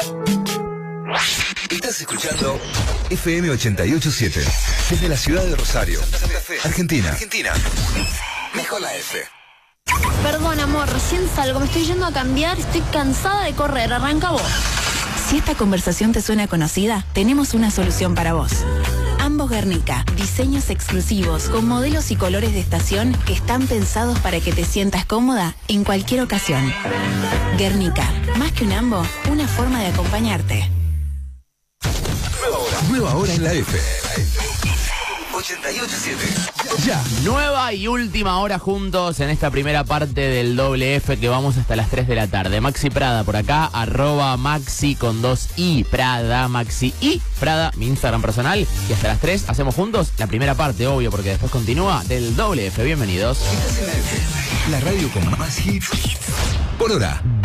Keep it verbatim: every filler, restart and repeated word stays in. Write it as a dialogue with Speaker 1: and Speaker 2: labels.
Speaker 1: Estás escuchando F M ochenta y ocho punto siete desde la ciudad de Rosario, Santa Fe, Argentina. Argentina. Mejor la F.
Speaker 2: Perdón, amor, recién salgo, me estoy yendo a cambiar, estoy cansada de correr, arranca vos.
Speaker 3: Si esta conversación te suena conocida, tenemos una solución para vos. Ambos Guernica, diseños exclusivos con modelos y colores de estación que están pensados para que te sientas cómoda en cualquier ocasión. Guernica, más que un ambo, una forma de acompañarte.
Speaker 1: Nueva hora. Nueva hora en la F. ochenta y ocho punto siete.
Speaker 4: Ya. Nueva y última hora juntos en esta primera parte del doble F que vamos hasta las tres de la tarde. Maxi Prada por acá, arroba Maxi con dos I, Prada, Maxi y Prada, mi Instagram personal. Y hasta las tres hacemos juntos la primera parte, obvio, porque después continúa del doble F. Bienvenidos.
Speaker 1: Estás en la F, la radio con más hits por hora.